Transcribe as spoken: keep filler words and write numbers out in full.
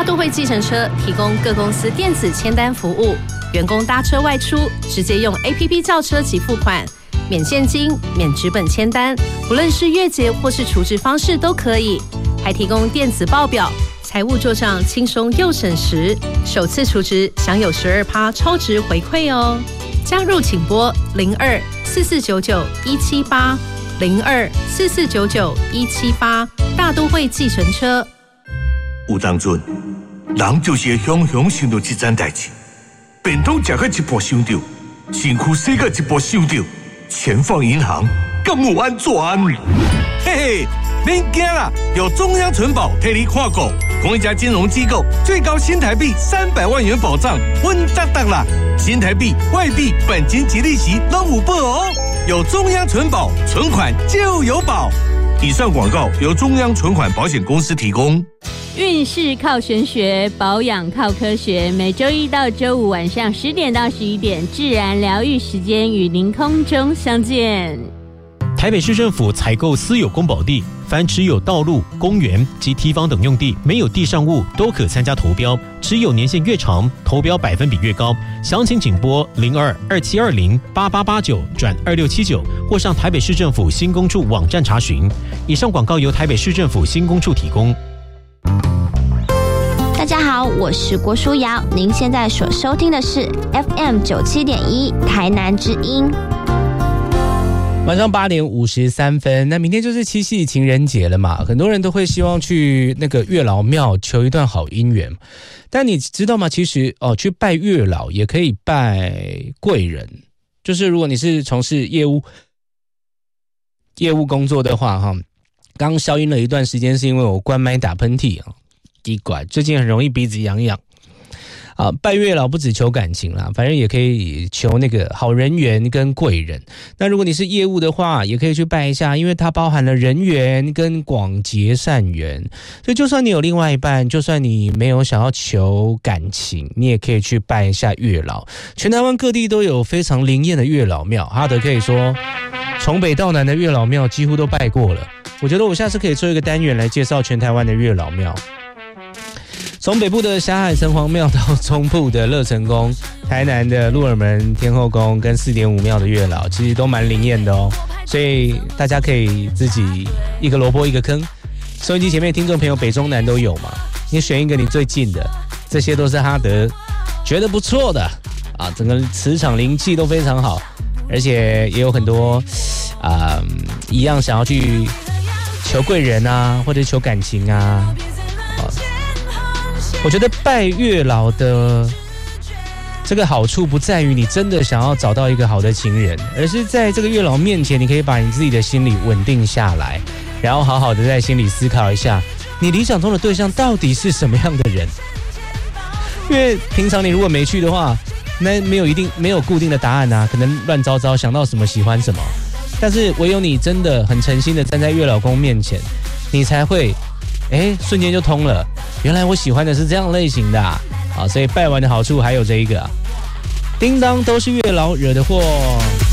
都会计程车提供各公司电子签单服务，员工搭车外出直接用 A P P 叫车及付款，免现金、免纸本签单，不论是月结或是储值方式都可以，还提供电子报表，财务做账轻松又省时，首次储值享有 百分之十二 超值回馈哦。加入请拨零二四四九九一七八零二四四九九一七八，大都会计程车。 有当阵，人就是会雄雄想到这件代志，便当吃到一半想到，身躯洗到一半想到，钱放银行敢有安全？ 嘿嘿，别惊啦，有中央存保替你看顾，同一家金融机构最高新台币三百万元保障，稳当当啦！新台币、外币、本金及利息都有保哦。有中央存保，存款就有保。以上广告由中央存款保险公司提供。 运势靠玄学，保养靠科学。每周一到周五晚上十点到十一点，自然疗愈时间与您空中相见。 台北市政府采购私有公保地，凡持有道路、公园及堤防等用地，没有地上物都可参加投标，持有年限越长，投标百分比越高。详情请拨零二二七二零八八八九转二六七九，或上台北市政府新工处网站查询。以上广告由台北市政府新工处提供。 大家好，我是郭书瑶，您现在所收听的是 F M 九七点一台南之音。 晚上八点五十三分，那明天就是七夕情人节了嘛，很多人都会希望去那个月老庙求一段好姻缘。但你知道吗？其实哦，去拜月老也可以拜贵人，就是如果你是从事业务业务工作的话，哈，刚消音了一段时间，是因为我关麦打喷嚏啊，奇怪，最近很容易鼻子痒痒。啊，拜月老不只求感情啦，反正也可以求那个好人缘跟贵人。那如果你是业务的话，也可以去拜一下，因为它包含了人缘跟广结善缘。所以就算你有另外一半，就算你没有想要求感情，你也可以去拜一下月老。全台湾各地都有非常灵验的月老庙，哈德可以说从北到南的月老庙几乎都拜过了。我觉得我下次可以做一个单元来介绍全台湾的月老庙。从北部的霞海城隍庙到中部的乐成宫，台南的鹿耳门天后宫跟四点五庙的月老，其实都蛮灵验的哦。所以大家可以自己一个萝卜一个坑。收音机前面听众朋友北中南都有嘛，你选一个你最近的，这些都是哈德觉得不错的啊，整个磁场灵气都非常好，而且也有很多啊、嗯、一样想要去求贵人啊，或者求感情啊。我觉得拜月老的这个好处不在于你真的想要找到一个好的情人，而是在这个月老面前，你可以把你自己的心理稳定下来，然后好好的在心里思考一下，你理想中的对象到底是什么样的人。因为平常你如果没去的话，那没有一定没有固定的答案啊，可能乱糟糟想到什么喜欢什么。但是唯有你真的很诚心的站在月老公面前，你才会哎，瞬间就通了。原来我喜欢的是这样类型的啊！啊，所以拜完的好处还有这一个、啊，叮当都是月老惹的祸。